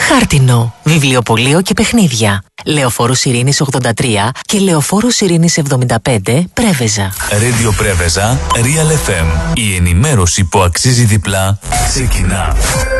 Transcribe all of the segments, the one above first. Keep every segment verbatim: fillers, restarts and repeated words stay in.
Χάρτινο, βιβλιοπωλείο και παιχνίδια. Λεωφόρος Ειρήνης ογδόντα τρία και Λεωφόρος Ειρήνης εβδομήντα πέντε, Πρέβεζα. Radio Πρέβεζα, Real εφ εμ. Η ενημέρωση που αξίζει διπλά ξεκινά.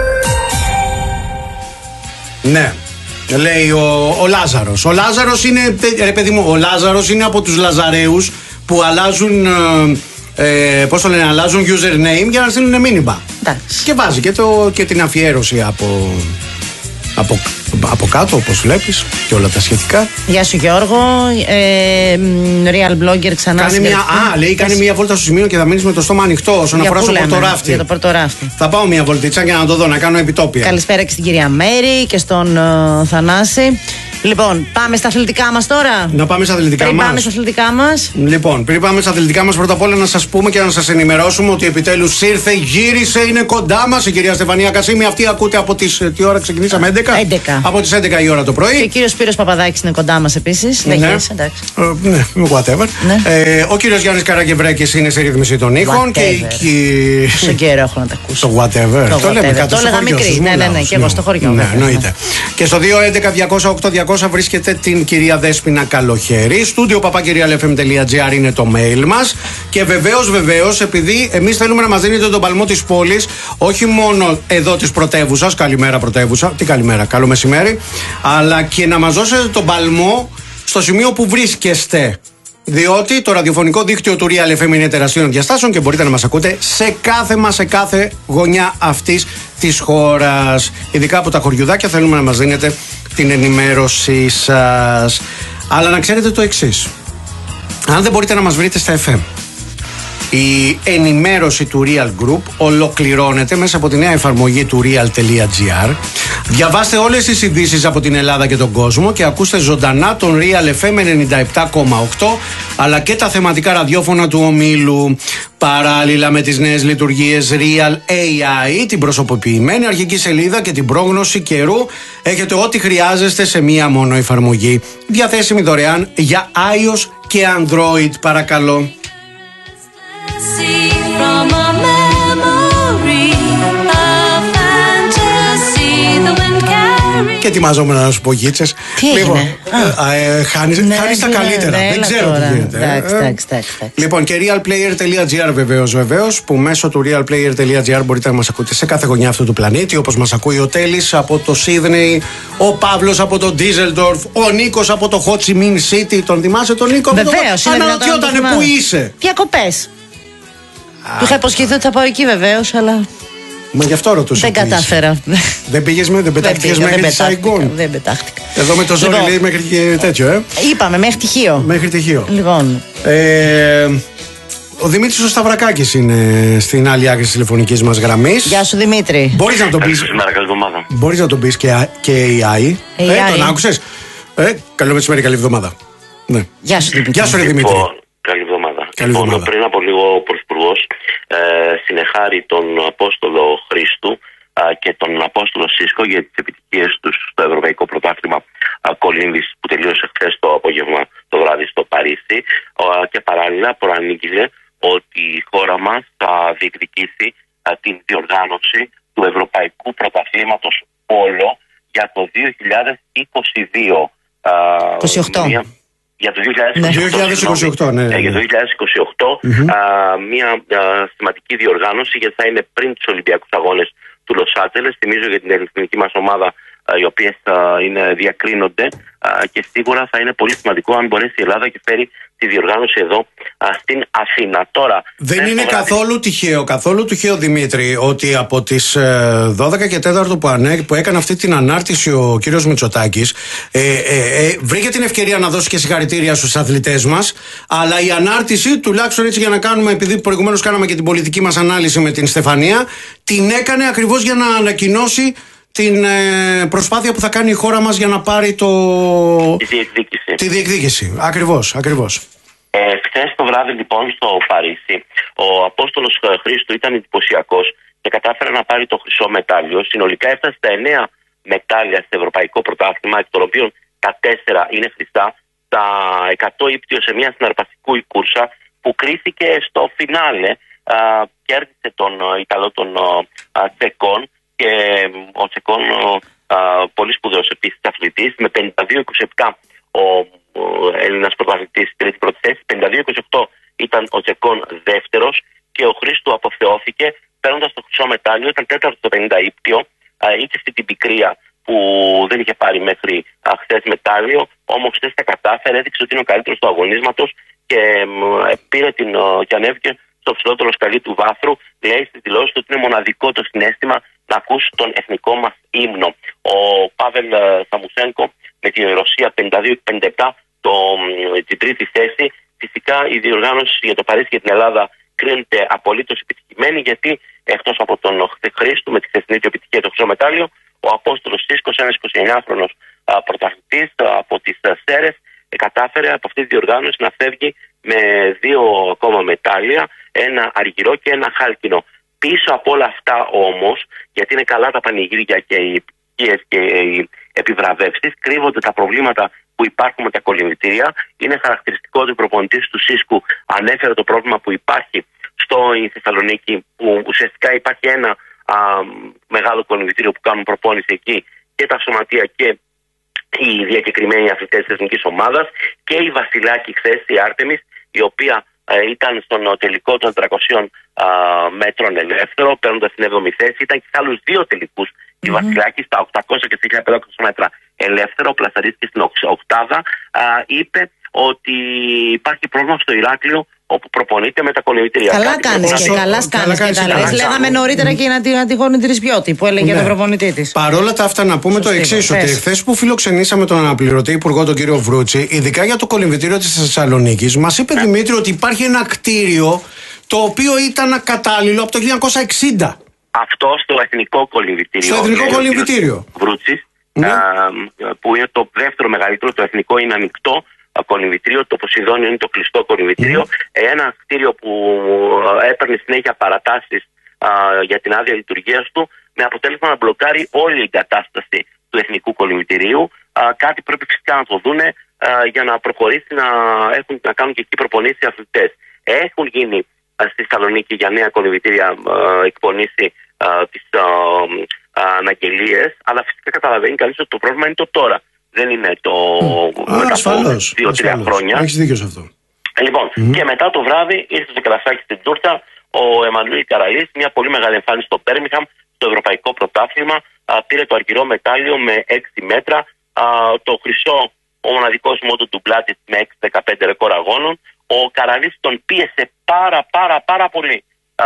Ναι. Λέει ο, ο Λάζαρος. Ο Λάζαρος είναι, ρε παιδί μου, ο Λάζαρος είναι από τους Λαζαρέους που αλλάζουν, ε, πώς το λένε, αλλάζουν username για να στείλουν μήνυμα. Εντάξει. Και βάζει και, το, και την αφιέρωση από, από, από κάτω, όπως βλέπεις, και όλα τα σχετικά. Γεια σου Γιώργο, ε, real blogger ξανά. Κάνει μια, α, λέει, κάνει μια βόλτα στο σημείο και θα μείνεις με το στόμα ανοιχτό όσον αφορά στο πορτοράφτη. Για το πορτοράφτη. Θα πάω μια βολτίτσα για να το δω, να κάνω επιτόπια. Καλησπέρα και στην κυρία Μέρη και στον uh, Θανάση. Λοιπόν, πάμε στα αθλητικά μας τώρα. Να πάμε στα αθλητικά μας. Πριν πάμε στα αθλητικά μας. Λοιπόν, πριν πάμε στα αθλητικά μας, πρώτα απ' όλα να σας πούμε και να σας ενημερώσουμε ότι επιτέλους ήρθε, γύρισε, είναι κοντά μας η κυρία Στεφανία Κασίμη. Αυτή ακούτε από τις. Τι ώρα ξεκινήσαμε, έντεκα? έντεκα. Από τις έντεκα η ώρα το πρωί. Και ο κύριος Σπύρος Παπαδάκης είναι κοντά μας επίσης. Ναι, ναι. Εντάξει. Ε, ναι, whatever. Ναι. Ε, ο κύριος Γιάννης Καραγευρέκης είναι σε ρύθμιση των ήχων. Whatever. Και η. Πόσο καιρό έχω να τα ακούσω. Το whatever. Το, το whatever. λέμε κάτω το στο έλεγα χωριό μικρή. στους Ναι, ναι, ναι, και εγώ στο χωριό. Ναι, βέβαια, εννοείται. ναι. Και στο δύο έντεκα διακόσια οκτώ διακόσια βρίσκεται την κυρία Δέσποινα Καλοχέρη. Στούντιο παπάκυριαλεφm τελεία τζι άρ είναι το mail μας. Και βεβαίως, βεβαίως, επειδή εμείς θέλουμε να μας δίνετε τον παλμό της πόλης, όχι μόνο εδώ της πρωτεύουσας, καλημέρα πρωτεύουσα, τι καλημέρα, καλό μεσημέρι, αλλά και να μας δώσετε τον παλμό στο σημείο που βρίσκεστε. Διότι το ραδιοφωνικό δίκτυο του Real εφ εμ είναι τεραστίων διαστάσεων και μπορείτε να μας ακούτε σε κάθε μας, σε κάθε γωνιά αυτής της χώρας. Ειδικά από τα χωριουδάκια θέλουμε να μας δίνετε την ενημέρωσή σας. Αλλά να ξέρετε το εξής. Αν δεν μπορείτε να μας βρείτε στα εφ εμ, η ενημέρωση του Real Group ολοκληρώνεται μέσα από τη νέα εφαρμογή του real.gr. Διαβάστε όλες τις ειδήσεις από την Ελλάδα και τον κόσμο και ακούστε ζωντανά τον Real εφ εμ ενενήντα επτά κόμμα οκτώ αλλά και τα θεματικά ραδιόφωνα του ομίλου. Παράλληλα με τις νέες λειτουργίες Real έι άι, την προσωποποιημένη αρχική σελίδα και την πρόγνωση καιρού, έχετε ό,τι χρειάζεστε σε μία μόνο εφαρμογή. Διαθέσιμη δωρεάν για iOS και Android, παρακαλώ. Και ετοιμαζόμουν να σου πω γίτσες. Τι λοιπόν, έγινε? ε, Χάνεις ναι, τα ναι, καλύτερα. ναι, δεν ξέρω τώρα. τι γίνεται. Εντάξει, ε. εντάξει, εντάξει. Λοιπόν, και realplayer.gr βεβαίως, βεβαίως, που μέσω του realplayer.gr μπορείτε να μας ακούτε σε κάθε γωνιά αυτού του πλανήτη. Όπως μας ακούει ο Τέλης από το Σίδνεϊ, ο Παύλος από το Ντίζελντορφ, ο Νίκος από το Χοτσιμίν Σίτι. Τον θυμάσαι τον Νίκο? Βεβαίως, είναι αναρωτιότανε πού είσαι. Διακοπές. Του είχα υποσχεθεί ότι θα πάω εκεί βεβαίως, αλλά. Μα γι' αυτό ρωτούσα. Δεν κατάφερα. Δεν πήγες με, δεν πετάχτηκες μέχρι τη Σαϊγκόν? Δεν πετάχτηκα. Εδώ με το ζόρι Λοιπόν, λέει μέχρι και τέτοιο, ε. Είπαμε, μέχρι τυχείο. Μέχρι τυχείο. Λοιπόν. Ε, ο Δημήτρης ο Σταυρακάκης είναι στην άλλη άκρη της τηλεφωνικής μας γραμμής. Γεια σου Δημήτρη. Μπορείς να τον πεις. Μπορείς να τον πεις και, και έι άι. Ε, τον άκουσες. Ε, καλό μεσημέρι, καλή εβδομάδα. Ναι. Γεια σου Δημήτρη. Γεια σου ρε Δημήτρη. Λοιπόν, καλή εβδομάδα. Καλή Λοιπόν, εβδομάδα. πριν από λίγο ο Πρωθυπουργός ε, συνεχάρει τον Απόστολο Χρήστου α, και τον Απόστολο Σίσκο για τις επιτυχίες τους στο Ευρωπαϊκό Πρωτάθλημα Κολύμβης που τελείωσε χθες το απόγευμα το βράδυ στο Παρίσι, α, και παράλληλα προανήγγειλε ότι η χώρα μας θα διεκδικήσει α, την διοργάνωση του Ευρωπαϊκού Πρωταθλήματος Πόλο για το δύο χιλιάδες είκοσι δύο. Α, είκοσι οκτώ. Μια, για το δύο χιλιάδες είκοσι οκτώ, ναι. ε, για το δύο χιλιάδες είκοσι οκτώ Mm-hmm. α, μια α, σημαντική διοργάνωση, γιατί θα είναι πριν τους Ολυμπιακούς Αγώνες του Λος Άντζελες. Θυμίζω για την εθνική μας ομάδα, α, οι οποίες α, είναι, διακρίνονται, α, και σίγουρα θα είναι πολύ σημαντικό αν μπορέσει η Ελλάδα και φέρει τη διοργάνωση εδώ α, στην Αθήνα. Τώρα, δεν είναι καθόλου τυχαίο, καθόλου τυχαίο Δημήτρη, ότι από τις ε, δώδεκα και τέταρτο που, ανέ, που έκανε αυτή την ανάρτηση ο κύριος Μητσοτάκης, ε, ε, ε, βρήκε την ευκαιρία να δώσει και συγχαρητήρια στους αθλητές μας, αλλά η ανάρτηση, τουλάχιστον έτσι για να κάνουμε, επειδή προηγουμένως κάναμε και την πολιτική μας ανάλυση με την Στεφανία, την έκανε ακριβώς για να ανακοινώσει την ε, προσπάθεια που θα κάνει η χώρα μας για να πάρει το... τη διεκδίκηση. Τη διεκδίκηση, ακριβώς, ακριβώς. Ε, χθες το βράδυ λοιπόν στο Παρίσι ο Απόστολος Χρήστου ήταν εντυπωσιακός και κατάφερε να πάρει το χρυσό μετάλλιο. Συνολικά έφτασε στα εννέα μετάλλια στο Ευρωπαϊκό Πρωτάθλημα, εκ των οποίων τα τέσσερα είναι χρυσά, τα εκατό ύπτιο σε μια συναρπαστικού η κούρσα που κρίθηκε στο φινάλε. Α, κέρδισε τον Ιταλό τον α, Τσεκόν και ο Τσεκόν πολύ σπουδαίος επίσης αθλητής, με πενήντα δύο είκοσι επτά ο, ο Έλληνας πρωταθλητής στην τρίτη πρώτη θέση, πενήντα δύο είκοσι οκτώ ήταν ο Τσεκών δεύτερος και ο Χρήστου αποθεώθηκε παίρνοντας το χρυσό μετάλλιο, ήταν τέταρτο στο πενήντα ύπτιο, είχε αυτή την πικρία που δεν είχε πάρει μέχρι χθες μετάλλιο, όμως χθες τα κατάφερε, έδειξε ότι είναι ο καλύτερος του αγωνίσματος και ε, πήρε την, ε, και ανέβηκε στο ψηλότερο σκαλί του βάθρου. Λέει στη δηλώση του ότι είναι μοναδικό το συναίσθημα να ακούσει τον εθνικό μας ύμνο. Ο Πάβελ Σαμουσένκο με τη Ρωσία πενήντα δύο πενήντα επτά το, την τρίτη θέση. Φυσικά η διοργάνωση για το Παρίσι και την Ελλάδα κρίνεται απολύτως επιτυχημένη, γιατί εκτός από τον Χρήστου με τη χθεσινή του επιτυχία το χρυσό μετάλλιο, ο Απόστολος Σίσκος, ένας εικοσιεννιάχρονος πρωταθλητής από τις Σέρες, κατάφερε από αυτή τη διοργάνωση να φεύγει με δύο ακόμα μετάλλια, ένα αργυρό και ένα χάλκινο. Πίσω από όλα αυτά όμως, γιατί είναι καλά τα πανηγύρια και οι επιτυχίες και οι επιβραβεύσεις, κρύβονται τα προβλήματα που υπάρχουν με τα κολυμβητήρια. Είναι χαρακτηριστικό ότι ο προπονητής του Σίσκου ανέφερε το πρόβλημα που υπάρχει στο Θεσσαλονίκη, που ουσιαστικά υπάρχει ένα α, μεγάλο κολυμβητήριο που κάνουν προπόνηση εκεί και τα σωματεία και οι διακεκριμένοι αθλητές της εθνικής ομάδας, και η Βασιλάκη χθες, η Άρτεμις, η οποία ε, ήταν στον τελικό των τριακοσίων α, μέτρων ελεύθερο, παίρνοντας την έβδομη θέση. Ήταν και σε άλλους δύο τελικούς. Mm-hmm. Η Βασιλάκη στα οκτακόσια και στα χίλια πεντακόσια μέτρα ελεύθερο, πλασαρίστηκε στην οκτάδα. Α, είπε ότι υπάρχει πρόβλημα στο Ηράκλειο, όπου προπονείται με τα κολυμβητήρια. Καλά κάνεις και καλά κάνεις. Λέγαμε νωρίτερα και για την Αντιγόνη Τρισπιώτη που έλεγε τον προπονητή της. Παρόλα τα αυτά, να πούμε το εξής: ότι χθες που φιλοξενήσαμε τον αναπληρωτή υπουργό, τον κύριο Βρούτσι, ειδικά για το κολυμβητήριο της Θεσσαλονίκης, μας είπε Δημήτρη ότι υπάρχει ένα κτίριο το οποίο ήταν κατάλληλο από το χίλια εννιακόσια εξήντα. Αυτό στο εθνικό κολυμβητήριο. Στο εθνικό κολυμβητήριο. Βρούτσης, που είναι το δεύτερο μεγαλύτερο, το εθνικό είναι ανοιχτό κολυμβητήριο, το Ποσειδόνιο είναι το κλειστό κολυμβητήριο. Mm. Ένα κτίριο που έπαιρνε συνέχεια παρατάσεις α, για την άδεια λειτουργίας του, με αποτέλεσμα να μπλοκάρει όλη η εγκατάσταση του εθνικού κολυμβητηρίου. Α, κάτι πρέπει φυσικά να το δούνε α, για να προχωρήσει να, έχουν, να κάνουν και εκεί προπονήσεις οι αθλητές. Έχουν γίνει α, στη Θεσσαλονίκη για νέα κολυμβητήρια εκπονήσει τις αναγγελίες, αλλά φυσικά καταλαβαίνει κανείς ότι το πρόβλημα είναι το τώρα. Δεν είναι το μετά από δύο τρία χρόνια. Έχεις δίκιο σε αυτό. Λοιπόν, mm. και μετά το βράδυ ήρθε το κρασάκι στην τούρτα ο Εμμανουήλ Καραλής, μια πολύ μεγάλη εμφάνιση στο Μπέρμιγχαμ, στο Ευρωπαϊκό Πρωτάθλημα. Α, πήρε το αργυρό μετάλλιο με έξι μέτρα. Α, το χρυσό, ο μοναδικός μόνο του Μπλάτιτ με έξι δεκαπέντε ρεκόρ αγώνων. Ο Καραλής τον πίεσε πάρα πάρα πάρα πολύ. Α,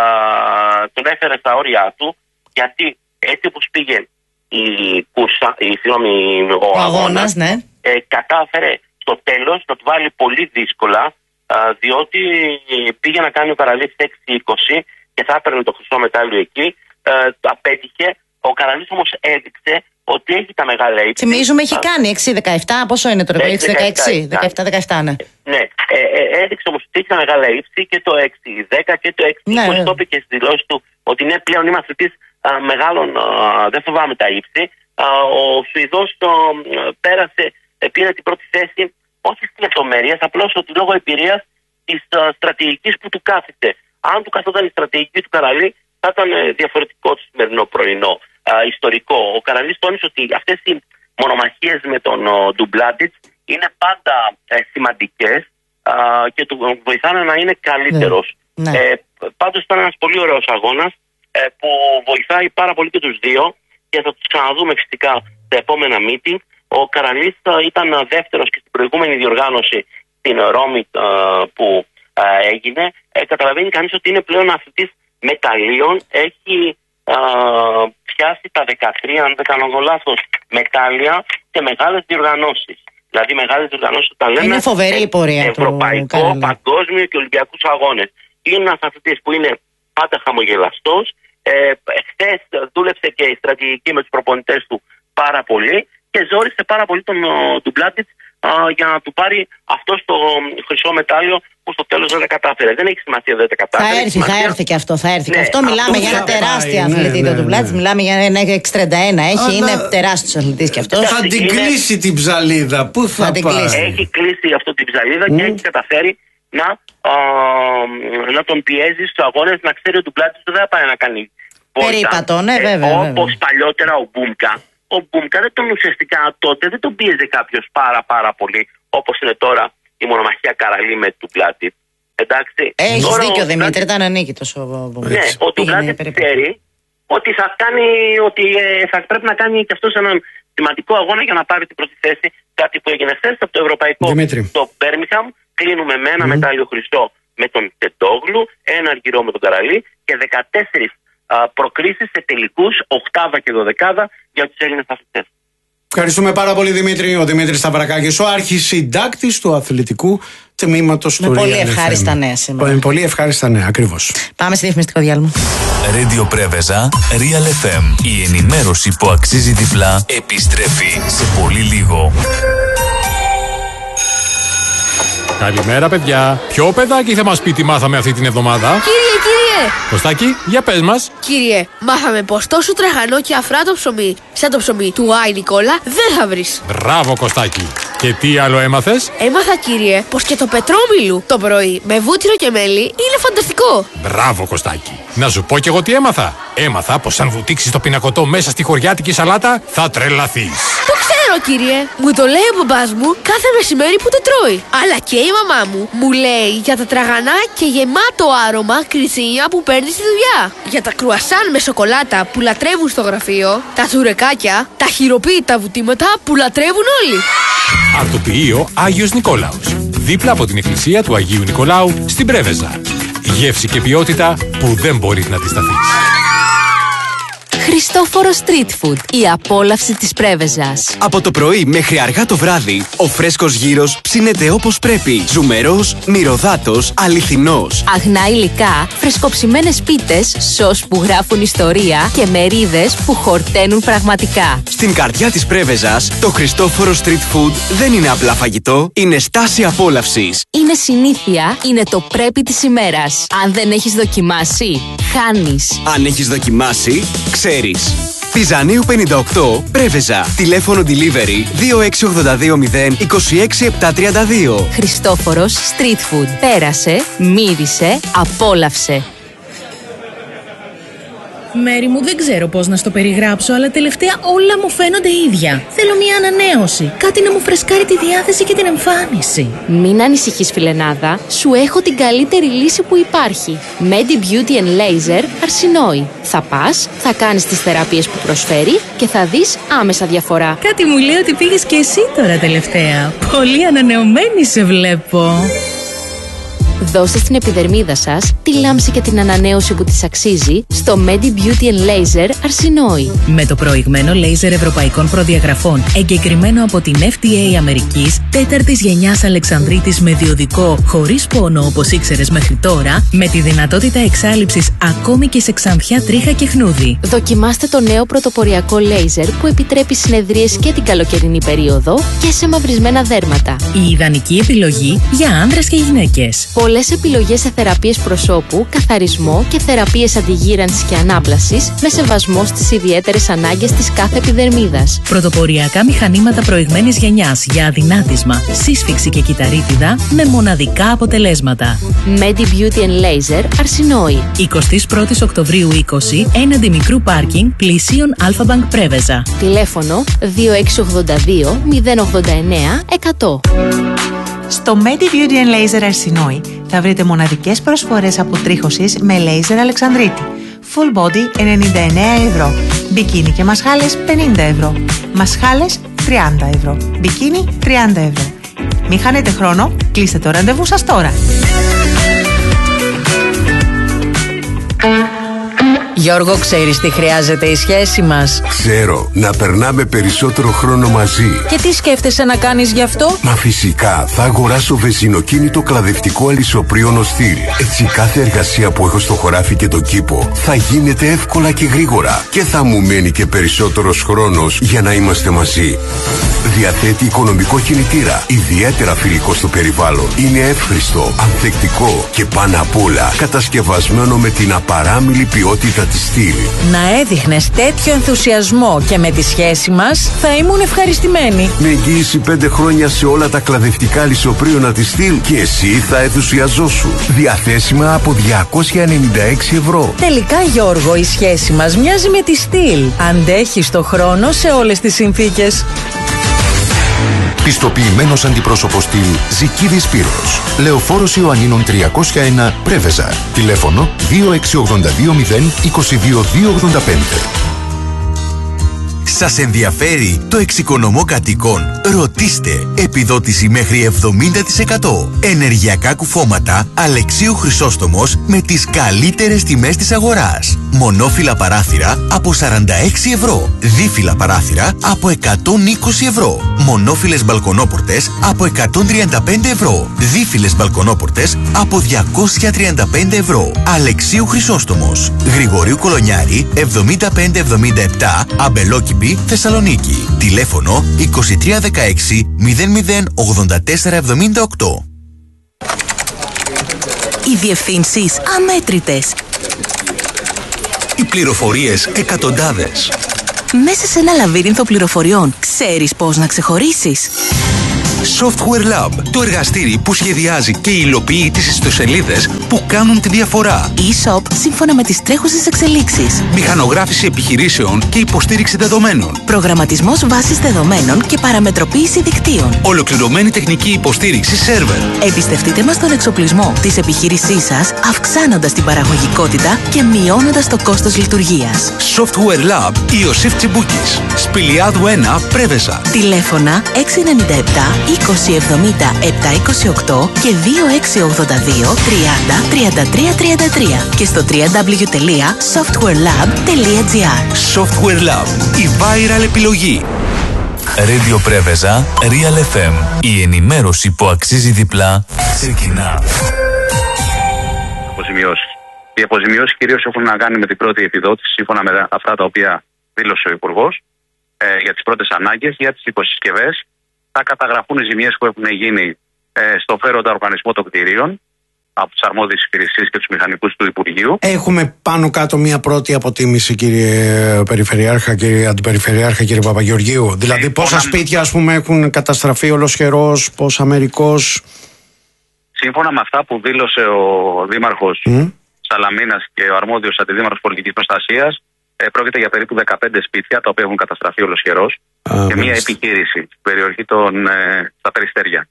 τον έφερε στα όρια του, γιατί έτσι όπως πήγε η κούρσα, η, συγγνώμη, ο, ο αγώνας, ναι. ε, κατάφερε στο τέλος να του βάλει πολύ δύσκολα, α, διότι πήγε να κάνει ο Καραλής έξι είκοσι και θα έπαιρνε το χρυσό μετάλλιο εκεί, ε, απέτυχε. Ο Καραλής όμως έδειξε ότι έχει τα μεγάλα ύψη. Θυμίζουμε έχει κάνει έξι δεκαεπτά, πόσο είναι τώρα, έξι δεκαέξι, δεκαεπτά δεκαεπτά, ναι. Ναι, ε, ε, έδειξε όμως ότι έχει τα μεγάλα ύψη και το έξι δέκα και το έξι είκοσι, ναι. Το είπε και στη δηλώση του ότι ναι, πλέον είμαι αθλητής μεγάλων, α, δεν φοβάμαι τα ύψη. Α, ο Σουηδός α, πέρασε, πήρε την πρώτη θέση, όχι στις λεπτομέρειες, απλώς ότι λόγω εμπειρίας της α, στρατηγικής που του κάθεται. Αν του καθόταν η στρατηγική του Καραλή, θα ήταν διαφορετικό το σημερινό πρωινό, α, ιστορικό. Ο Καραλής τόνισε ότι αυτές οι μονομαχίες με τον Ντουμπλάτιτς είναι πάντα ε, σημαντικές α, και του βοηθάνε να είναι καλύτερος. Ναι. Ναι. Ε, πάντως ήταν ένας πολύ ωραίος αγώνας, που βοηθάει πάρα πολύ και τους δύο και θα τους ξαναδούμε φυσικά στα επόμενα meeting. Ο Καραλής ήταν δεύτερος και στην προηγούμενη διοργάνωση στην Ρώμη που έγινε. Ε, καταλαβαίνει κανείς ότι είναι πλέον αθλητής μεταλλίων. Έχει α, πιάσει τα δεκατρία, αν δεν κάνω λάθος, μετάλλια σε μεγάλες διοργανώσεις. Δηλαδή μεγάλες διοργανώσεις όταν λέμε είναι φοβερή η πορεία ευρωπαϊκό, του παγκόσμιο και ολυμπιακούς αγώνες. Είναι ένας αθλητής που είναι πάντα χαμογελαστός. Ε, χθες δούλεψε και η στρατηγική με τους προπονητές του πάρα πολύ και ζόρισε πάρα πολύ τον Ντουμπλάτιτς για να του πάρει αυτό το χρυσό μετάλλιο που στο τέλος δεν τα κατάφερε. Δεν έχει σημασία δεν τα κατάφερε. Θα έρθει, σημασία... θα έρθει και αυτό. Θα έρθει ναι, και αυτό. Μιλάμε για ένα τεράστιο αθλητή. Ναι, ναι, ναι. Το Ντουμπλάτιτς μιλάμε για ένα έξι τριάντα ένα. Έχει, αλλά... είναι τεράστιος αθλητής κι αυτός. Θα την κλείσει είναι... την ψαλίδα. Πού θα, θα την κλείσει. Έχει κλείσει αυτό την ψαλίδα mm. και έχει καταφέρει να, α, να τον πιέζει στους αγώνες, να ξέρει ότι ο Ντουμπλάτιτς δεν θα πάει να κάνει. Περίπατο, ναι, βέβαια. Όπως παλιότερα ο Μπούμκα. ο Μπούμκα δεν τον ουσιαστικά τότε δεν τον πίεζε κάποιο πάρα πάρα πολύ, όπως είναι τώρα η μονομαχία Καραλί με του Πλάτη. Εντάξει. Έχεις τώρα, δίκιο, ο... Δημήτρη, ήταν ανίκητος ο Μπούμκα. Ναι, ο Τουγλάτη ξέρει ότι θα, κάνει, ότι ε, θα πρέπει να κάνει και αυτός έναν σημαντικό αγώνα για να πάρει την πρώτη θέση. Κάτι που έγινε χθες από το Ευρωπαϊκό στο Μπέρμιχαμ. Κλείνουμε με ένα mm. μετάλλιο χρυσό με τον Τεντόγλου, ένα αργυρό με τον Καραλί και δεκατέσσερις α, προκρίσεις σε τελικούς, οκτάδα και δωδεκάδα για τους Έλληνες αθλητές. Ευχαριστούμε πάρα πολύ, Δημήτρη. Ο Δημήτρης Σταυρακάκης, ο αρχισυντάκτης του αθλητικού τμήματος του Real πολύ ευχάριστα νέα σήμερα. Με πολύ ευχάριστα νέα, ακριβώς. Πάμε στη διαφημιστικό διάλειμμα. Radio Πρέβεζα, Real εφ εμ. Η ενημέρωση που αξίζει διπλά επιστρέφει σε πολύ λίγο. Καλημέρα, παιδιά. Ποιο παιδάκι θα μας πει τι μάθαμε αυτή την εβδομάδα? Κύριε, κύριε! Κωστάκη, για πες μας. Κύριε, μάθαμε πως τόσο τραγανό και αφράτο ψωμί, σαν το ψωμί του Άι Νικόλα, δεν θα βρεις. Μπράβο, Κωστάκη. Και τι άλλο έμαθες? Έμαθα, κύριε, πως και το πετρόμιλου το πρωί με βούτυρο και μέλι είναι φανταστικό. Μπράβο, Κωστάκη. Να σου πω κι εγώ τι έμαθα. Έμαθα πως αν βουτήξεις το πινακωτό μέσα στη χωριάτικη σαλάτα, θα τρελαθείς. Το ξέρω, κύριε. Μου το λέει ο μπαμπάς μου κάθε μεσημέρι που το τρώει. Αλλά και η μαμά μου μου λέει για τα τραγανά και γεμάτο άρωμα κριτσίνια που παίρνει στη δουλειά. Για τα κρουασάν με σοκολάτα που λατρεύουν στο γραφείο. Τα τσουρεκάκια, τα χειροποίητα βουτήματα που λατρεύουν όλοι. Αρτοποιείο Άγιος Νικόλαος. Δίπλα από την εκκλησία του Αγίου Νικολάου στην Πρέβεζα. Γεύση και ποιότητα που δεν μπορείς να αντισταθείς. Χριστόφορο Street Food, η απόλαυση της Πρέβεζας. Από το πρωί μέχρι αργά το βράδυ, ο φρέσκος γύρος ψήνεται όπως πρέπει. Ζουμερός, μυρωδάτος, αληθινός. Αγνά υλικά, φρεσκοψημένες πίτες, σως που γράφουν ιστορία και μερίδες που χορταίνουν πραγματικά. Στην καρδιά της Πρέβεζας, το Χριστόφορο Street Food δεν είναι απλά φαγητό, είναι στάση απόλαυσης. Είναι συνήθεια, είναι το πρέπει της ημέρας. Αν δεν έχεις δοκιμάσει, χάνεις. Αν έχεις δοκιμάσει, ξέρεις. Πιζανίου πενήντα οκτώ, Πρέβεζα. Τηλέφωνο delivery δύο έξι οκτώ δύο μηδέν είκοσι έξι επτακόσια τριάντα δύο. Χριστόφορος Street Food. Πέρασε, μύρισε, απόλαυσε. Μέρη μου, δεν ξέρω πώς να στο περιγράψω, αλλά τελευταία όλα μου φαίνονται ίδια. Θέλω μια ανανέωση. Κάτι να μου φρεσκάρει τη διάθεση και την εμφάνιση. Μην ανησυχείς, φιλενάδα. Σου έχω την καλύτερη λύση που υπάρχει. Medi Beauty and Laser Αρσινόη. Θα πας, θα κάνεις τις θεραπείες που προσφέρει και θα δεις άμεσα διαφορά. Κάτι μου λέει ότι πήγες και εσύ τώρα τελευταία. Πολύ ανανεωμένη σε βλέπω. Δώστε στην επιδερμίδα σας τη λάμψη και την ανανέωση που της αξίζει στο Medi Beauty and Laser Αρσινόη. Με το προηγμένο λέιζερ ευρωπαϊκών προδιαγραφών, εγκεκριμένο από την εφ ντι έι Αμερικής, τέταρτης γενιάς Αλεξανδρίτης με διοδικό, χωρίς πόνο όπως ήξερες μέχρι τώρα, με τη δυνατότητα εξάλειψης ακόμη και σε ξανθιά τρίχα και χνούδι. Δοκιμάστε το νέο πρωτοποριακό λέιζερ που επιτρέπει συνεδρίες και την καλοκαιρινή περίοδο και σε μαυρισμένα δέρματα. Η ιδανική επιλογή για άνδρες και γυναίκες. Πολλές επιλογές σε θεραπείες προσώπου, καθαρισμό και θεραπείες αντιγύρανσης και ανάπλασης με σεβασμό στις ιδιαίτερες ανάγκες της κάθε επιδερμίδας. Πρωτοποριακά μηχανήματα προηγμένης γενιάς για αδυνάτισμα, σύσφυξη και κυταρίτιδα με μοναδικά αποτελέσματα. Medi Beauty and Laser Αρσινόη. εικοστή πρώτη Οκτωβρίου είκοσι, έναντι μικρού πάρκινγκ, πλησίων Alpha Bank Πρέβεζα. Τηλέφωνο δύο έξι οκτώ δύο μηδέν ογδόντα εννέα εκατό. Στο Medi Beauty and Laser Αρσινόη θα βρείτε μοναδικές προσφορές αποτρίχωσης με λέιζερ Αλεξανδρίτη. Full body ενενήντα εννέα ευρώ. Μπικίνι και μασχάλες πενήντα ευρώ. Μασχάλες τριάντα ευρώ. Μπικίνι τριάντα ευρώ. Μην χάνετε χρόνο, κλείστε το ραντεβού σας τώρα. Γιώργο, ξέρεις τι χρειάζεται η σχέση μας? Ξέρω, να περνάμε περισσότερο χρόνο μαζί. Και τι σκέφτεσαι να κάνεις γι' αυτό? Μα φυσικά, θα αγοράσω βενζινοκίνητο κλαδευτικό αλυσοπρίωνο στυλ. Έτσι κάθε εργασία που έχω στο χωράφι και το κήπο θα γίνεται εύκολα και γρήγορα. Και θα μου μένει και περισσότερος χρόνος για να είμαστε μαζί. Διαθέτει οικονομικό κινητήρα, ιδιαίτερα φιλικό στο περιβάλλον. Είναι εύχριστο, ανθεκτικό και πάνω απ' όλα κατασκευασμένο με την απαράμιλη ποιότητα τη στυλ. Να έδειχνες τέτοιο ενθουσιασμό και με τη σχέση μας θα ήμουν ευχαριστημένη. Με εγγύηση πέντε χρόνια σε όλα τα κλαδευτικά λησοπρίωνα τη στυλ και εσύ θα ενθουσιαζόσου. Διαθέσιμα από διακόσια ενενήντα έξι ευρώ. Τελικά, Γιώργο, η σχέση μας μοιάζει με τη στυλ. Αντέχει στο χρόνο σε όλες τις συνθήκες. Πιστοποιημένος αντιπρόσωπος στυλ Ζικίδης Σπύρος. Λεωφόρος Ιωαννίνων τριακόσια ένα Πρέβεζα. Τηλέφωνο δύο έξι ογδόντα δύο μηδέν είκοσι δύο δύο ογδόντα πέντε. Σας ενδιαφέρει το εξοικονομώ κατοικών? Ρωτήστε. Επιδότηση μέχρι εβδομήντα τοις εκατό. Ενεργειακά κουφώματα Αλεξίου Χρυσόστομος με τις καλύτερες τιμές της αγοράς. Μονόφυλλα παράθυρα από σαράντα έξι ευρώ. Δίφυλλα παράθυρα από εκατόν είκοσι ευρώ. Μονόφυλλες μπαλκονόπορτες από εκατόν τριάντα πέντε ευρώ. Δίφυλλες μπαλκονόπορτες από διακόσια τριάντα πέντε ευρώ. Αλεξίου Χρυσόστομος. Γρηγορίου Κολονιάρη εβδομήντα πέντε εβδομήντα επτά Αμπελόκηπη, Θεσσαλονίκη. Τηλέφωνο είκοσι τρία δεκαέξι μηδέν μηδέν ογδόντα τέσσερα εβδομήντα οκτώ. Οι διευθύνσεις αμέτρητες. Οι πληροφορίες εκατοντάδες. Μέσα σε ένα λαβύρινθο πληροφοριών, ξέρεις πώς να ξεχωρίσεις? Software Lab, το εργαστήρι που σχεδιάζει και υλοποιεί τις ιστοσελίδες που κάνουν τη διαφορά. E-shop σύμφωνα με τις τρέχουσες εξελίξεις. Μηχανογράφηση επιχειρήσεων και υποστήριξη δεδομένων. Προγραμματισμός βάσης δεδομένων και παραμετροποίηση δικτύων. Ολοκληρωμένη τεχνική υποστήριξη σερβερ. Εμπιστευτείτε μας τον εξοπλισμό της επιχείρησής σας, αυξάνοντας την παραγωγικότητα και μειώνοντας το κόστος λειτουργίας. Software Lab Ιωσήφ Τσιμπούκης. Σπηλιάδου ένα Πρέβεζα. Τηλέφωνα έξι εννιά επτά είκοσι εβδομήντα επτακόσια είκοσι οκτώ και δύο έξι ογδόντα δύο τριάντα τριάντα τρία τριάντα τρία και στο double-u double-u double-u τελεία software lab τελεία gr. Software Lab, η viral επιλογή. Radio Πρέβεζα, Real εφ εμ. Η ενημέρωση που αξίζει διπλά ξεκινά. Αποζημιώσεις. Οι αποζημιώσεις κυρίως έχουν να κάνουν με την πρώτη επιδότηση, σύμφωνα με αυτά τα οποία δήλωσε ο Υπουργός, ε, για τις πρώτες ανάγκες, για τις υποσυσκευές. Θα καταγραφούν οι ζημιές που έχουν γίνει ε, στο φέροντα οργανισμό των κτηρίων από τις αρμόδιες υπηρεσίες και τους μηχανικούς του Υπουργείου. Έχουμε πάνω κάτω μια πρώτη αποτίμηση, κύριε Περιφερειάρχα, κύριε Αντιπεριφερειάρχα, κύριε Παπαγεωργίου. Δηλαδή, πόσα σπίτια, ας πούμε, έχουν καταστραφεί ολοσχερός, πόσα μερικώς? Σύμφωνα με αυτά που δήλωσε ο Δήμαρχος mm. Σαλαμίνας και ο αρμόδιος Αντιδήμαρχος Πολιτικής Προστασίας, ε, πρόκειται για περίπου δεκαπέντε σπίτια τα οποία έχουν καταστραφεί ολοσχερός και μια επιχείρηση στην περιοχή των, ε, στα Περιστέρια.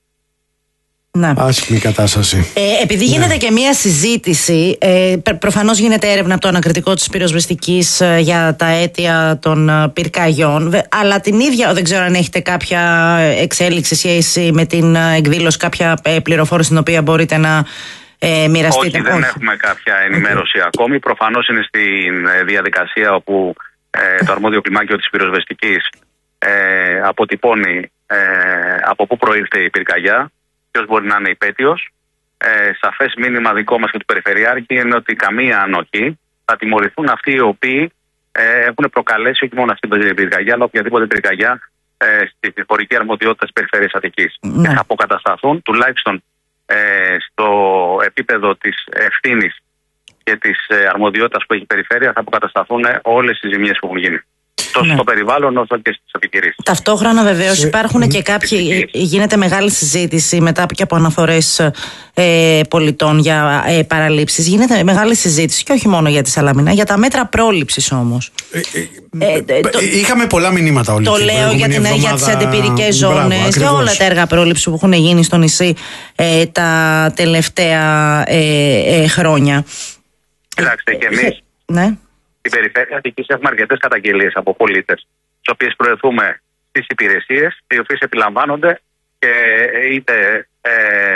Ναι. Άσχημη κατάσταση. Ε, επειδή γίνεται ναι. και μία συζήτηση, ε, προφανώς γίνεται έρευνα από το ανακριτικό της πυροσβεστικής ε, για τα αίτια των ε, πυρκαγιών, αλλά την ίδια δεν ξέρω αν έχετε κάποια εξέλιξη σχέση με την ε, εκδήλωση, κάποια ε, πληροφόρηση την οποία μπορείτε να ε, μοιραστείτε. Όχι, δεν Όχι. έχουμε κάποια ενημέρωση okay. ακόμη. Προφανώς είναι στη διαδικασία όπου ε, το αρμόδιο κλιμάκιο της πυροσβεστικής ε, αποτυπώνει ε, από πού προήλθε η πυρκαγιά. Ποιος μπορεί να είναι υπέτειος. Ε, σαφές μήνυμα δικό μας και του Περιφερειάρχη είναι ότι καμία ανοχή. Θα τιμωρηθούν αυτοί οι οποίοι ε, έχουν προκαλέσει όχι μόνο αυτή την πυρκαγιά, αλλά οποιαδήποτε πυρκαγιά ε, στη χωρική αρμοδιότητα της Περιφέρειας Αττικής. Ναι. Και θα αποκατασταθούν τουλάχιστον ε, στο επίπεδο της ευθύνης και της ε, αρμοδιότητας που έχει η Περιφέρεια, θα αποκατασταθούν όλες οι ζημιές που έχουν γίνει. Τόσο ναι. στο περιβάλλον όσο και στις επιχειρήσεις. Ταυτόχρονα βεβαίως σε... υπάρχουν και κάποιοι, γίνεται μεγάλη συζήτηση μετά και από αναφορές ε, πολιτών για ε, παραλήψεις. Γίνεται μεγάλη συζήτηση και όχι μόνο για τη Σαλαμίνα, για τα μέτρα πρόληψης όμως. Ε, ε, ε, το, Είχαμε πολλά μηνύματα όλοι. Το λέω για, την, για τις αντιπυρικές ζώνες, για όλα τα έργα πρόληψης που έχουν γίνει στο νησί ε, τα τελευταία ε, ε, χρόνια. Κοιτάξτε, και εμείς. Ναι. Στην Περιφέρεια Αττικής έχουμε αρκετές καταγγελίες από πολίτες, τις οποίες προωθούμε στις υπηρεσίες, οι οποίες επιλαμβάνονται και είτε ε,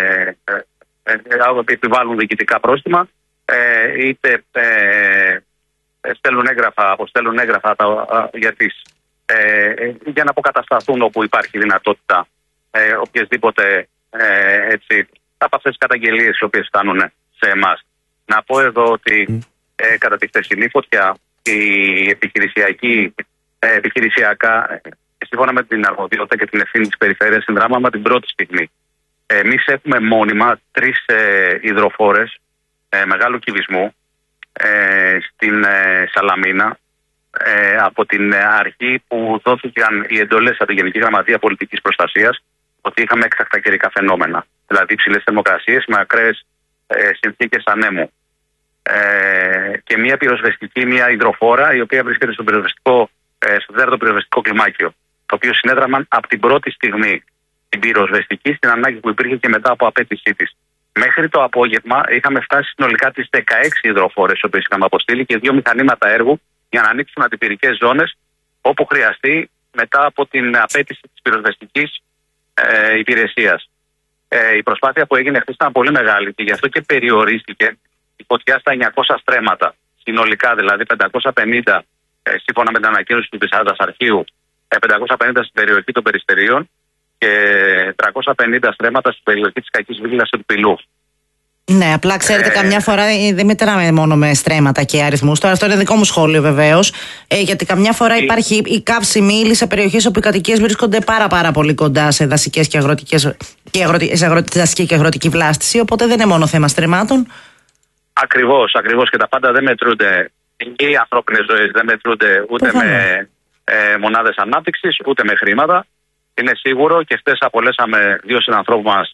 ε, ε, επιβάλλουν διοικητικά πρόστιμα, ε, είτε ε, στέλνουν έγγραφα, αποστέλνουν έγγραφα τα, για, τις, ε, για να αποκατασταθούν όπου υπάρχει δυνατότητα ε, οποιασδήποτε ε, έτσι, από αυτές τις καταγγελίες οι οποίες φτάνουν σε εμάς. Να πω εδώ ότι mm. Ε, κατά τη χθεσινή φωτιά, η επιχειρησιακή, ε, επιχειρησιακά, ε, σύμφωνα με την αρμοδιότητα και την ευθύνη της Περιφέρειας, συνδράμαμε την πρώτη στιγμή. Εμείς έχουμε μόνιμα τρεις ε, υδροφόρες ε, μεγάλου κυβισμού, ε, στην ε, Σαλαμίνα ε, από την αρχή που δόθηκαν οι εντολές από τη Γενική Γραμματεία Πολιτικής Προστασίας ότι είχαμε έκτακτα καιρικά φαινόμενα. Δηλαδή υψηλές θερμοκρασίες με ακραίες ε, συνθήκες ανέμου. Ε, και μια πυροσβεστική, μια υδροφόρα, η οποία βρίσκεται στο, πυροσβεστικό, ε, στο τέταρτο πυροσβεστικό κλιμάκιο. Το οποίο συνέδραμαν από την πρώτη στιγμή την πυροσβεστική στην ανάγκη που υπήρχε και μετά από απέτησή της. Μέχρι το απόγευμα είχαμε φτάσει συνολικά τις δεκαέξι υδροφόρες, οι οποίες είχαμε αποστείλει και δύο μηχανήματα έργου για να ανοίξουν αντιπυρικές ζώνες όπου χρειαστεί μετά από την απέτηση της πυροσβεστικής ε, υπηρεσίας. Ε, η προσπάθεια που έγινε χθες ήταν πολύ μεγάλη και γι' αυτό και περιορίστηκε η φωτιά στα εννιακόσια στρέμματα. Συνολικά δηλαδή πεντακόσια πενήντα ε, σύμφωνα με την ανακοίνωση του Δασαρχείου, ε, πεντακόσια πενήντα στην περιοχή των Περιστερίων και τριακόσια πενήντα στρέμματα στην περιοχή της Κακής Βίλας του Πυλού. Ναι, απλά ξέρετε, ε... καμιά φορά δεν μετράμε μόνο με στρέμματα και αριθμούς. Τώρα, αυτό είναι δικό μου σχόλιο βεβαίως. Ε, γιατί καμιά φορά η... υπάρχει η καύσιμη ύλη σε περιοχές όπου οι κατοικίες βρίσκονται πάρα, πάρα πολύ κοντά σε δασικές και αγροτικές και αγροτι... σε αγροτι... δασική και αγροτική βλάστηση. Οπότε δεν είναι μόνο θέμα στρεμμάτων. Ακριβώς, ακριβώς. Και τα πάντα δεν μετρούνται. Οι ανθρώπινες ζωές δεν μετρούνται ούτε Πού με ε, μονάδες ανάπτυξης ούτε με χρήματα. Είναι σίγουρο και χτες απολέσαμε δύο συνανθρώπου μας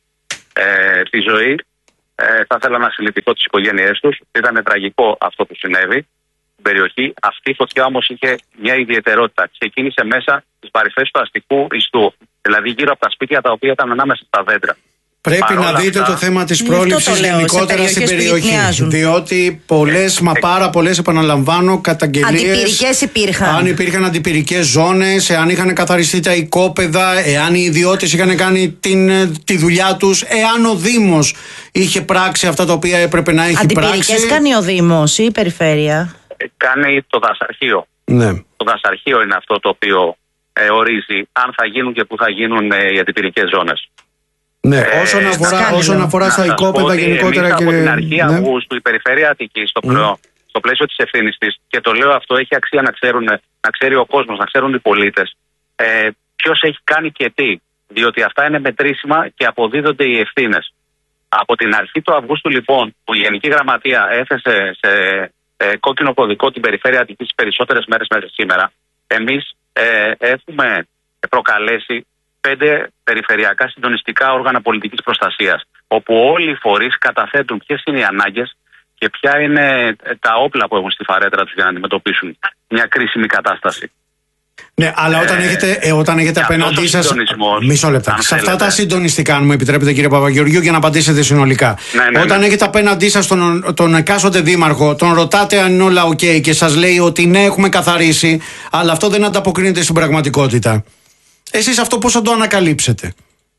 ε, τη ζωή. Ε, θα ήθελα να συλληπιτώ τις οικογένειές τους. Ήταν τραγικό αυτό που συνέβη στην περιοχή. Αυτή η φωτιά όμως είχε μια ιδιαιτερότητα. Ξεκίνησε μέσα στις παρυφές του αστικού ιστού. Δηλαδή γύρω από τα σπίτια τα οποία ήταν ανάμεσα στα δέντρα. Πρέπει Παρόλα να δείτε αυτά, το θέμα της πρόληψης γενικότερα στην περιοχή. Διότι πολλές, ε, μα πάρα πολλές, επαναλαμβάνω, καταγγελίες. Αντιπυρικές υπήρχαν. Αν υπήρχαν αντιπυρικές ζώνες, εάν είχαν καθαριστεί τα οικόπεδα, εάν οι ιδιώτες είχαν κάνει την, τη δουλειά τους, εάν ο Δήμος είχε πράξει αυτά τα οποία έπρεπε να έχει πράξει. Αντιπυρικές κάνει ο Δήμος ή η περιφέρεια? Ε, κάνει το Δασαρχείο. Ναι. Το Δασαρχείο είναι αυτό το οποίο ε, ορίζει αν θα γίνουν και πού θα γίνουν ε, οι αντιπυρικές ζώνες. Ναι, ε, όσον αφορά, όσον αφορά στα οικόπεδα γενικότερα. Και... από την αρχή ναι. Αυγούστου η Περιφέρεια Αττικής στο, mm. στο πλαίσιο της ευθύνης της, και το λέω αυτό, έχει αξία να ξέρουν, να ξέρει ο κόσμος, να ξέρουν οι πολίτες ε, ποιος έχει κάνει και τι, διότι αυτά είναι μετρήσιμα και αποδίδονται οι ευθύνες. Από την αρχή του Αυγούστου λοιπόν που η Γενική Γραμματεία έθεσε σε ε, κόκκινο κωδικό την Περιφέρεια Αττικής περισσότερες μέρες μέχρι σήμερα, εμείς ε, έχουμε προκαλέσει πέντε περιφερειακά συντονιστικά όργανα πολιτικής προστασίας, όπου όλοι οι φορείς καταθέτουν ποιες είναι οι ανάγκες και ποια είναι τα όπλα που έχουν στη φαρέτρα τους για να αντιμετωπίσουν μια κρίσιμη κατάσταση. Ναι, αλλά όταν ε, έχετε, ε, όταν έχετε απέναντί σας. Μισό λεπτά. Σε αυτά θέλετε. Τα συντονιστικά, αν μου επιτρέπετε, κύριε Παπαγεωργίου, για να απαντήσετε συνολικά. Ναι, ναι, όταν ναι. έχετε απέναντί σας τον, τον εκάστοτε δήμαρχο, τον ρωτάτε αν είναι όλα οκ okay και σας λέει ότι ναι, έχουμε καθαρίσει, αλλά αυτό δεν ανταποκρίνεται στην πραγματικότητα. Εσείς αυτό πώς θα το ανακαλύψετε?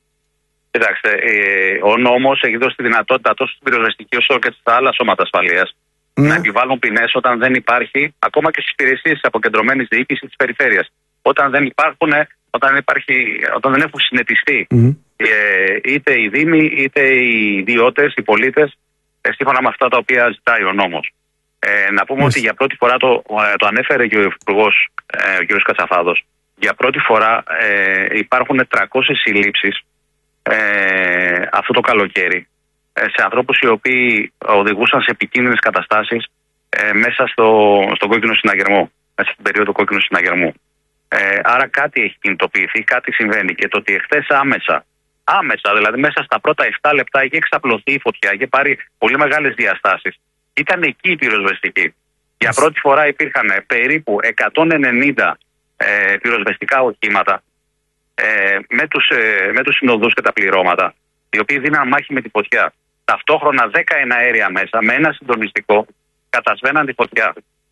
Κοιτάξτε, ε, ο νόμος έχει δώσει τη δυνατότητα τόσο στην πυροσβεστική όσο και στα άλλα σώματα ασφαλείας ναι. να επιβάλλουν ποινές όταν δεν υπάρχει, ακόμα και στις υπηρεσίες της αποκεντρωμένης διοίκησης της περιφέρειας. Όταν δεν υπάρχουν, όταν, υπάρχει, όταν δεν έχουν συνετιστεί mm. ε, είτε οι δήμοι είτε οι ιδιώτες, οι πολίτες, ε, σύμφωνα με αυτά τα οποία ζητάει ο νόμος. Ε, να πούμε yes. ότι για πρώτη φορά το, το ανέφερε και ο Υπουργός, ε, ο κ. Κατσαφάδος. Για πρώτη φορά ε, υπάρχουν τριακόσιες συλλήψεις ε, αυτό το καλοκαίρι ε, σε ανθρώπους οι οποίοι οδηγούσαν σε επικίνδυνες καταστάσεις ε, μέσα στο, στον κόκκινο συναγερμό, μέσα στην περίοδο κόκκινου συναγερμού. Ε, άρα κάτι έχει κινητοποιηθεί, κάτι συμβαίνει και το ότι εχθές άμεσα, άμεσα δηλαδή μέσα στα πρώτα επτά λεπτά είχε εξαπλωθεί η φωτιά, είχε πάρει πολύ μεγάλες διαστάσεις. Ήταν εκεί η πυροσβεστική. Για πρώτη φορά υπήρχαν περίπου εκατόν ενενήντα Ε, πυροσβεστικά οχήματα ε, με, τους, ε, με τους συνοδούς και τα πληρώματα, οι οποίοι δίναν μάχη με τη φωτιά. Ταυτόχρονα δέκα εναέρια μέσα με ένα συντονιστικό κατασβέναν τη φωτιά.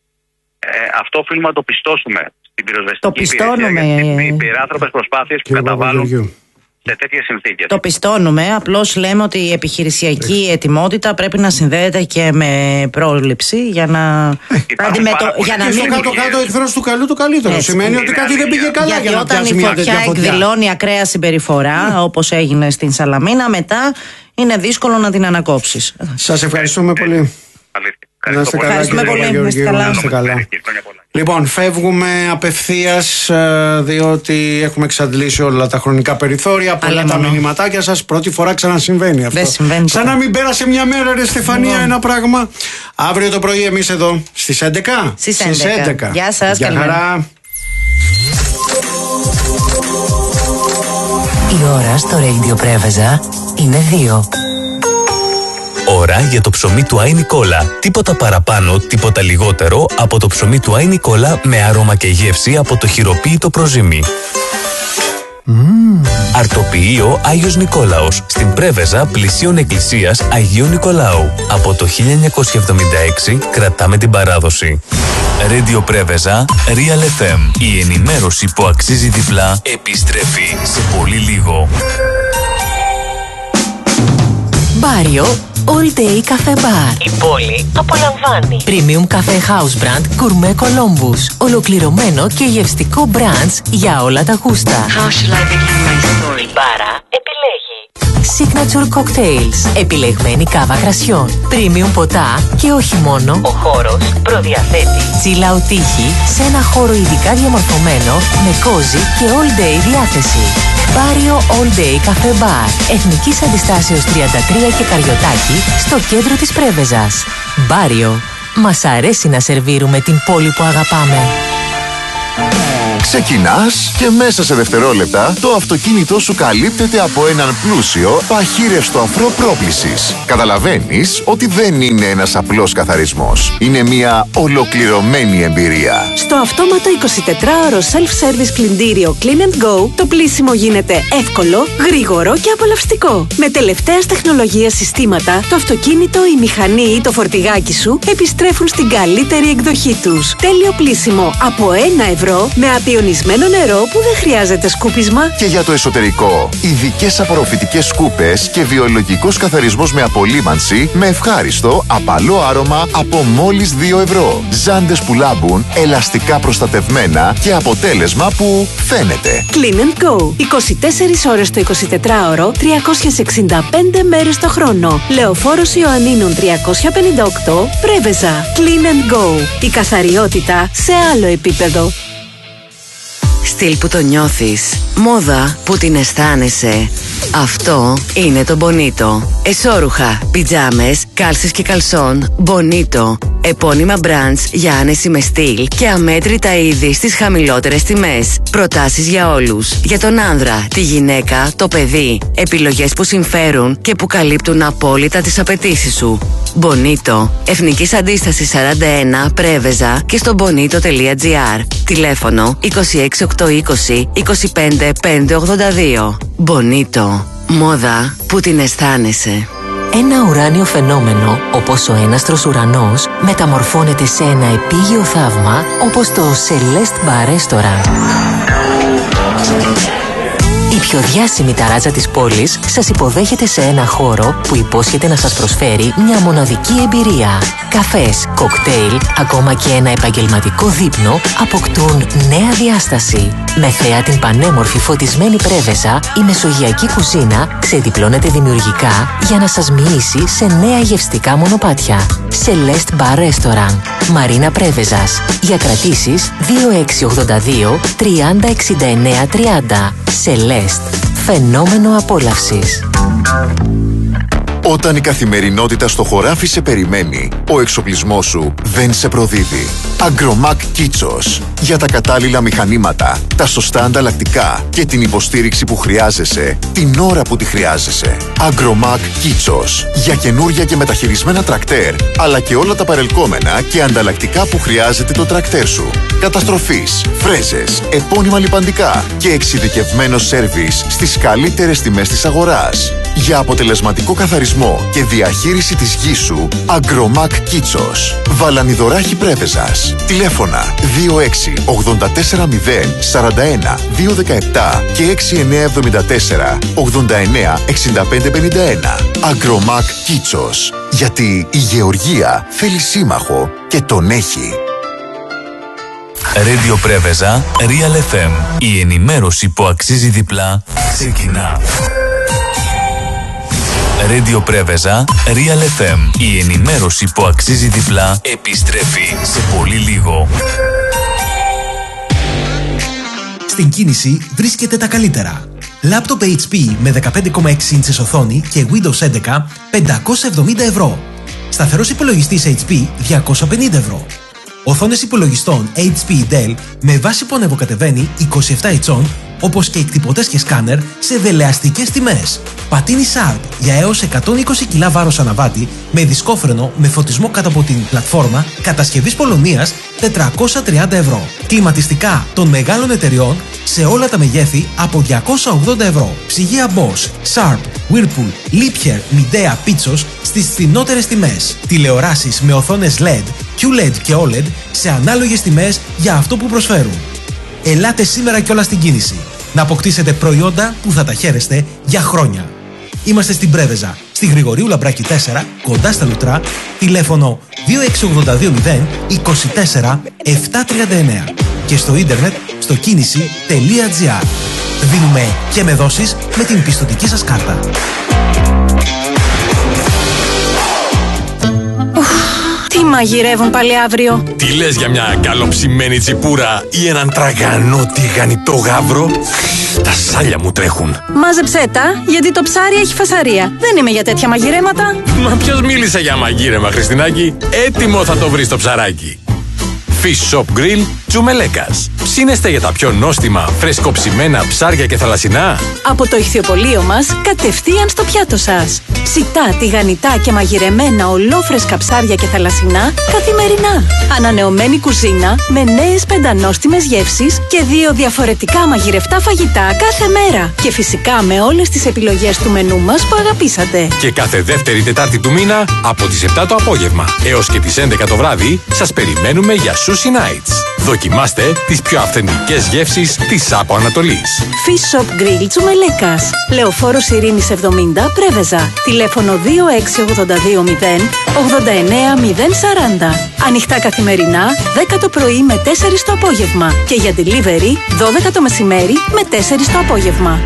Ε, αυτό οφείλουμε να το πιστώσουμε στην πυροσβεστική υπηρεσία για τις υπεράνθρωπες προσπάθειες που καταβάλουν σε τέτοιες συνθήκες. Το πιστώνουμε, απλώς λέμε ότι η επιχειρησιακή ετοιμότητα πρέπει να συνδέεται και με πρόληψη για να, αντιμετω... για να μην... Και στο κάτω-κάτω εχθρός του καλού το καλύτερο. Έτσι. Σημαίνει ότι κάτι δεν πήγε καλά. Γιατί για να όταν η φωτιά εκδηλώνει ακραία συμπεριφορά, mm. όπως έγινε στην Σαλαμίνα, μετά είναι δύσκολο να την ανακόψεις. Σας ευχαριστούμε πολύ. Να είστε καλά, Ευχαριστούμε κύριε πολύ. Παπαγεωργίου. Να Να είστε καλά. Λοιπόν, φεύγουμε απευθείας, ε, διότι έχουμε εξαντλήσει όλα τα χρονικά περιθώρια. Πολλά τα μηνυματάκια σας. Πρώτη φορά ξανασυμβαίνει αυτό. Δεν συμβαίνει. Σαν να μην πέρασε μια μέρα, ρε Στεφανία, ένα πράγμα. Αύριο το πρωί εμείς εδώ στις έντεκα. Στις έντεκα. Γεια σας, Γεια χαρά. Η ώρα στο Radio Πρέβεζα είναι δύο. Ώρα για το ψωμί του Άι Νικόλα. Τίποτα παραπάνω, τίποτα λιγότερο από το ψωμί του Άι Νικόλα με άρωμα και γεύση από το χειροποίητο προζύμι. Mm. Αρτοποιείο Άγιος Νικόλαος στην Πρέβεζα πλησίων εκκλησίας Αγίου Νικολάου. Από το χίλια εννιακόσια εβδομήντα έξι κρατάμε την παράδοση. Radio Πρέβεζα, Real εφ εμ. Η ενημέρωση που αξίζει διπλά επιστρέφει σε πολύ λίγο. Μπάριο All Day Cafe Bar. Η πόλη απολαμβάνει. Premium Cafe House Brand Gourmet Columbus. Ολοκληρωμένο και γευστικό branch για όλα τα γούστα. How shall I begin my story? Η μπάρα επιλέγει. Signature Cocktails. Επιλεγμένη κάβα κρασιών. Premium ποτά και όχι μόνο. Ο χώρος προδιαθέτει chill out τύχη σε ένα χώρο ειδικά διαμορφωμένο με cozy και all day διάθεση. Μπάριο All Day Cafe Bar. Εθνικής Αντιστάσεως τριάντα τρία και Καριωτάκη στο κέντρο της Πρέβεζας. Μπάριο. Μας αρέσει να σερβίρουμε την πόλη που αγαπάμε. Ξεκινάς και μέσα σε δευτερόλεπτα το αυτοκίνητό σου καλύπτεται από έναν πλούσιο παχύρευστο αφρό πρόκλησης. Καταλαβαίνεις ότι δεν είναι ένας απλός καθαρισμός. Είναι μια ολοκληρωμένη εμπειρία. Στο αυτόματο εικοσιτετράωρο self-service πλυντήριο Clean and Go, το πλύσιμο γίνεται εύκολο, γρήγορο και απολαυστικό. Με τελευταίας τεχνολογίας συστήματα, το αυτοκίνητο, η μηχανή ή το φορτηγάκι σου επιστρέφουν στην καλύτερη εκδοχή τους. Τέλειο πλύσιμο από ένα ευρώ με απειονισμένο νερό που δεν χρειάζεται σκούπισμα. Και για το εσωτερικό, ειδικές απορροφητικές σκούπες και βιολογικός καθαρισμός με απολύμανση με ευχάριστο, απαλό άρωμα από μόλις δύο ευρώ. Ζάντες που λάμπουν, ελαστικά προστατευμένα και αποτέλεσμα που φαίνεται. Clean and Go. είκοσι τέσσερις ώρες το εικοσιτετράωρο, τριακόσιες εξήντα πέντε μέρες το χρόνο. Λεωφόρος Ιωαννίνων τριακόσια πενήντα οκτώ, Πρέβεζα. Clean and Go. Η καθαριότητα σε άλλο επίπεδο. Στυλ που το νιώθεις, μόδα που την αισθάνεσαι. Αυτό είναι το Bonito. Εσώρουχα, πιτζάμες, κάλσες και καλσόν, Bonito. Επώνυμα brands για άνεση με στυλ και αμέτρητα είδη στις χαμηλότερες τιμές. Προτάσεις για όλους. Για τον άνδρα, τη γυναίκα, το παιδί. Επιλογές που συμφέρουν και που καλύπτουν απόλυτα τις απαιτήσεις σου. Bonito. Εθνικής Αντίστασης σαράντα ένα, Πρέβεζα και στο bonito τελεία gr. Τηλέφωνο είκοσι έξι οκτακόσια είκοσι είκοσι πέντε πεντακόσια ογδόντα δύο. Bonito. Μόδα που την αισθάνεσαι. Ένα ουράνιο φαινόμενο, όπως ο έναστρος ουρανός, μεταμορφώνεται σε ένα επίγειο θαύμα, όπως το Celeste Bar Restaurant. Η πιο διάσημη ταράτσα της πόλης σας υποδέχεται σε ένα χώρο που υπόσχεται να σας προσφέρει μια μοναδική εμπειρία. Καφές, κοκτέιλ, ακόμα και ένα επαγγελματικό δείπνο αποκτούν νέα διάσταση. Με θέα την πανέμορφη φωτισμένη Πρέβεζα, η μεσογειακή κουζίνα ξεδιπλώνεται δημιουργικά για να σας μοιήσει σε νέα γευστικά μονοπάτια. Celeste Bar Restaurant, Μαρίνα Πρέβεζας. Για κρατήσεις δύο έξι ογδόντα δύο τριάντα εξήντα εννέα τριάντα. Celeste. Φαινόμενο απόλαυσης. Όταν η καθημερινότητα στο χωράφι σε περιμένει, ο εξοπλισμός σου δεν σε προδίδει. Agromac Kitsos. Για τα κατάλληλα μηχανήματα, τα σωστά ανταλλακτικά και την υποστήριξη που χρειάζεσαι, την ώρα που τη χρειάζεσαι. Agromac Kitsos. Για καινούρια και μεταχειρισμένα τρακτέρ, αλλά και όλα τα παρελκόμενα και ανταλλακτικά που χρειάζεται το τρακτέρ σου. Καταστροφής, φρέζες, επώνυμα λιπαντικά και εξειδικευμένο σέρβις στις καλύτερες τιμές της αγοράς. Για αποτελεσματικό καθαρισμό και διαχείριση της γης σου, Agromac Kitsos. Βαλανιδωράχη Πρέβεζας. Τηλέφωνα δύο έξι ογδόντα τέσσερα μηδέν σαράντα ένα διακόσια δεκαεπτά και έξι εννιά εβδομήντα τέσσερα ογδόντα εννέα εξήντα πέντε πενήντα ένα. Agromac Kitsos. Γιατί η γεωργία θέλει σύμμαχο και τον έχει. Radio Πρέβεζα, Real εφ εμ. Η ενημέρωση που αξίζει διπλά ξεκινά. Radio Πρέβεζα, Real εφ εμ. Η ενημέρωση που αξίζει διπλά επιστρέφει σε πολύ λίγο. Στην κίνηση βρίσκεται τα καλύτερα. Λάπτοπ έιτς πι με δεκαπέντε κόμμα έξι ίντσες οθόνη και Windows έντεκα πεντακόσια εβδομήντα ευρώ. Σταθερός υπολογιστής έιτς πι διακόσια πενήντα ευρώ. Οθόνες υπολογιστών έιτς πι Dell με βάση που ανεβοκατεβαίνει είκοσι επτά ιντσών, όπως και εκτυπωτές και σκάνερ σε δελεαστικές τιμές. Πατίνι Sharp για έως εκατόν είκοσι κιλά βάρος αναβάτη με δισκόφρενο με φωτισμό κάτω από την πλατφόρμα κατασκευής Πολωνίας τετρακόσια τριάντα ευρώ. Κλιματιστικά των μεγάλων εταιριών σε όλα τα μεγέθη από διακόσια ογδόντα ευρώ. Ψυγεία Bosch, Sharp, Whirlpool, Liebherr, Midea, Pitsos στις φθηνότερες τιμές. Τηλεοράσεις με οθόνες ελ ι ντι, κιου ελ ι ντι και ο ελ ι ντι σε ανάλογες τιμές για αυτό που προσφέρουν. Ελάτε σήμερα κιόλα στην κίνηση να αποκτήσετε προϊόντα που θα τα χαίρεστε για χρόνια. Είμαστε στην Πρέβεζα, στη Γρηγορίου Λαμπράκη τέσσερα, κοντά στα Λουτρά, τηλέφωνο δύο έξι ογδόντα δύο μηδέν είκοσι τέσσερα επτακόσια τριάντα εννέα και στο ίντερνετ στο κίνηση τελεία τζι άρ. Δίνουμε και με δόσεις με την πιστωτική σας κάρτα. Τι μαγειρεύουν πάλι αύριο? Τι λες για μια καλοψημένη τσιπούρα ή έναν τραγανό τηγανιτό γάβρο? Τα σάλια μου τρέχουν. Μάζεψέ τα, γιατί το ψάρι έχει φασαρία. Δεν είμαι για τέτοια μαγειρέματα. Μα ποιος μίλησε για μαγείρεμα, Χριστινάκη? Έτοιμο θα το βρεις το ψαράκι. Fish Shop Grill Τσουμελέκας. Ψήνεστε για τα πιο νόστιμα, φρεσκοψημένα ψάρια και θαλασσινά? Από το ηχθιοπωλείο μας, κατευθείαν στο πιάτο σας. Ψητά, τηγανιτά και μαγειρεμένα ολόφρεσκα ψάρια και θαλασσινά καθημερινά. Ανανεωμένη κουζίνα με νέες πεντανόστιμες γεύσεις και δύο διαφορετικά μαγειρευτά φαγητά κάθε μέρα. Και φυσικά με όλες τις επιλογές του μενού μας που αγαπήσατε. Και κάθε δεύτερη Τετάρτη του μήνα από τις επτά το απόγευμα έως και τις έντεκα το βράδυ σας περιμένουμε για Sushi Nights. Δοκιμάστε τις πιο αυθεντικές γεύσεις της Άπο Ανατολής. Fish Shop Grill Τσουμελέκας. Λεωφόρος Ειρήνης εβδομήντα, Πρέβεζα. Τηλέφωνο δύο έξι ογδόντα δύο μηδέν ογδόντα εννέα μηδέν σαράντα. Ανοιχτά καθημερινά, δέκα το πρωί με τέσσερα το απόγευμα. Και για delivery, δώδεκα το μεσημέρι με τέσσερα το απόγευμα.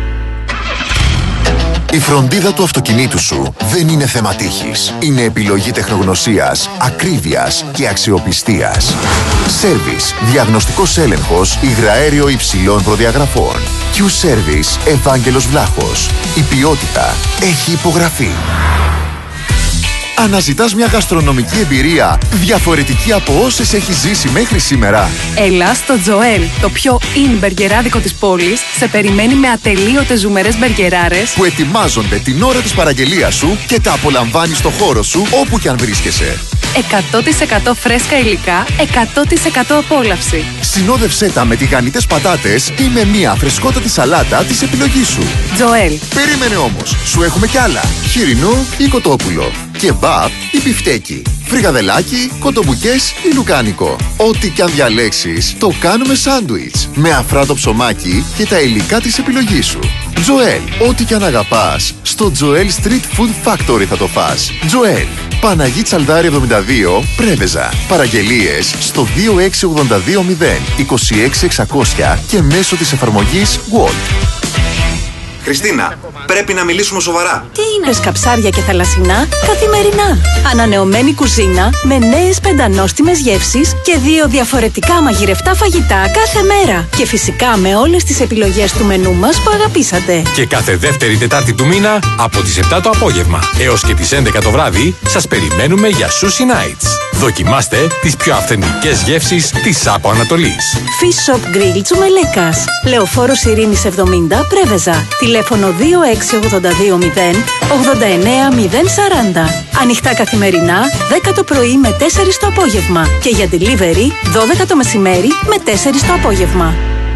Η φροντίδα του αυτοκινήτου σου δεν είναι θέμα τύχης. Είναι επιλογή τεχνογνωσίας, ακρίβειας και αξιοπιστίας. Service, διαγνωστικός έλεγχος υγραέριο υψηλών προδιαγραφών. Q-Service, Ευάγγελος Βλάχος. Η ποιότητα έχει υπογραφεί. Αναζητάς μια γαστρονομική εμπειρία διαφορετική από όσες έχεις ζήσει μέχρι σήμερα? Έλα στο Joel, το πιο in μπεργκεράδικο της πόλης, σε περιμένει με ατελείωτες ζουμερές μπεργκεράρες που ετοιμάζονται την ώρα της παραγγελίας σου και τα απολαμβάνεις στο χώρο σου όπου κι αν βρίσκεσαι. εκατό τοις εκατό φρέσκα υλικά, εκατό τοις εκατό απόλαυση. Συνόδευσέ τα με τηγανιτές πατάτες ή με μια φρεσκότατη σαλάτα της επιλογής σου. Joel. Περίμενε όμως, σου έχουμε κι άλλα. Χοιρινό ή κοτόπουλο. Κεμπάπ ή μπιφτέκι. Φρικαδελάκι, κοτομπουκές ή λουκάνικο. Ό,τι κι αν διαλέξεις, το κάνουμε σάντουιτς. Με αφράτο ψωμάκι και τα υλικά της επιλογής σου. Joel, ό,τι κι αν αγαπάς, στο Joel Street Food Factory θα το φας. Joel, Παναγί Τσαλδάρη εβδομήντα δύο, Πρέβεζα. Παραγγελίες στο δύο έξι ογδόντα δύο μηδέν είκοσι έξι εξακόσια και μέσω της εφαρμογής Walt. Χριστίνα, πρέπει να μιλήσουμε σοβαρά. Τι είναι σκαψάρια και θαλασσινά καθημερινά. Ανανεωμένη κουζίνα με νέες πεντανόστιμες γεύσεις και δύο διαφορετικά μαγειρευτά φαγητά κάθε μέρα. Και φυσικά με όλες τις επιλογές του μενού μας που αγαπήσατε. Και κάθε δεύτερη Τετάρτη του μήνα από τις επτά το απόγευμα έως και τις έντεκα το βράδυ σας περιμένουμε για Sushi Nights. Δοκιμάστε τις πιο αυθεντικές γεύσεις της Άπο Ανατολής. Fish Shop Grill Τσουμελέκας. Λεωφόρος Ειρήνης εβδομήντα, Πρέβεζα. Τηλέφωνο δύο έξι ογδόντα δύο μηδέν ογδόντα εννέα μηδέν σαράντα. Ανοιχτά καθημερινά, δέκα το πρωί με τέσσερα το απόγευμα. Και για delivery, δώδεκα το μεσημέρι με τέσσερα το απόγευμα.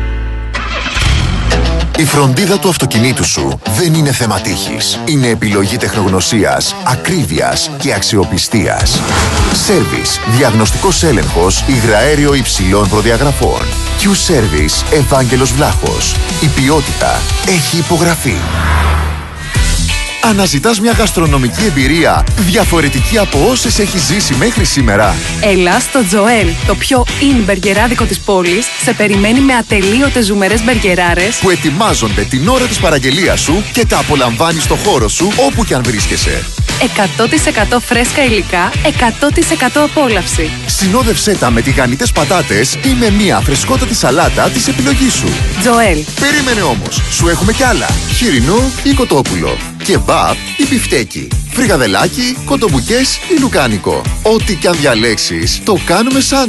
Η φροντίδα του αυτοκινήτου σου δεν είναι θέμα τύχης. Είναι επιλογή τεχνογνωσίας, ακρίβειας και αξιοπιστίας. Service, διαγνωστικός έλεγχος υγραέριο υψηλών προδιαγραφών. Q-Service, Ευάγγελος Βλάχος. Η ποιότητα έχει υπογραφεί. Αναζητάς μια γαστρονομική εμπειρία διαφορετική από όσες έχεις ζήσει μέχρι σήμερα? Έλα στο Τζοέλ, το πιο in μπεργκεράδικο της πόλης, σε περιμένει με ατελείωτες ζουμερές μπεργκεράρες που ετοιμάζονται την ώρα της παραγγελίας σου και τα απολαμβάνεις στο χώρο σου όπου κι αν βρίσκεσαι. εκατό τοις εκατό φρέσκα υλικά, εκατό τοις εκατό απόλαυση. Συνόδευσέ τα με τηγανιτές πατάτες ή με μια φρεσκότατη σαλάτα της επιλογής σου. Τζοέλ. Περίμενε όμως, σου έχουμε κι άλλα. Χοιρινό ή κοτόπουλο, κεμπάπ ή μπιφτέκι, φρυγαδελάκι, κοτομπουκές ή λουκάνικο. Ό,τι κι αν διαλέξεις, το κάνουμε σαν